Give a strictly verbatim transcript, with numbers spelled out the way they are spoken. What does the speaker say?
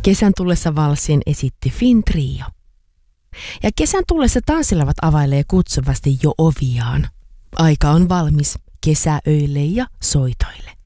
Kesän tullessa valssin esitti Finn Trio. Ja kesän tullessa tanssilavat availee kutsuvasti jo oviaan. Aika on valmis kesäöille ja soitoille.